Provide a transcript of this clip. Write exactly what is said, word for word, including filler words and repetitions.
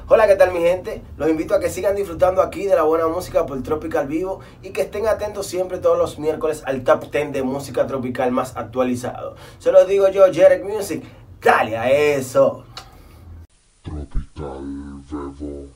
Hola, ¿qué tal mi gente? Los invito a que sigan disfrutando aquí de la buena música por Tropical Vivo y que estén atentos siempre todos los miércoles al top diez de música tropical más actualizado. Se los digo yo, Jerek Music, dale a eso. Tropical Vevo.